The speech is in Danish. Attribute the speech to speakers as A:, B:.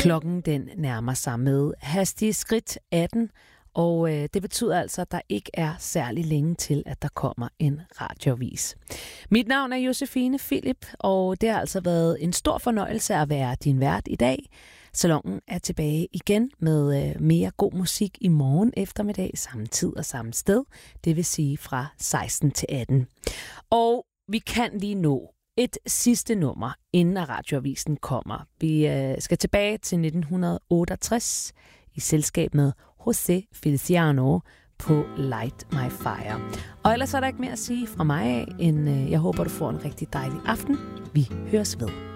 A: Klokken den nærmer sig med hastige skridt 18, og det betyder altså, at der ikke er særlig længe til, at der kommer en radioavis. Mit navn er Josefine Philip, og det har altså været en stor fornøjelse at være din vært i dag. Salongen er tilbage igen med mere god musik i morgen eftermiddag, samme tid og samme sted, det vil sige fra 16 til 18. Og vi kan lige nå et sidste nummer, inden at radioavisen kommer. Vi skal tilbage til 1968 i selskab med José Feliciano på Light My Fire. Og ellers er der ikke mere at sige fra mig af, end jeg håber, du får en rigtig dejlig aften. Vi høres ved.